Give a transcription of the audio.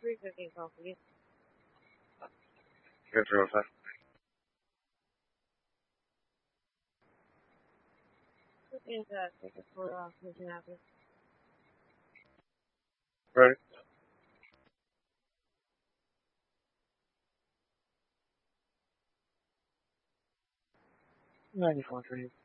350 coffee. Here's real fast. Looking to take a photo off Mission Apple. Ready? $94.30.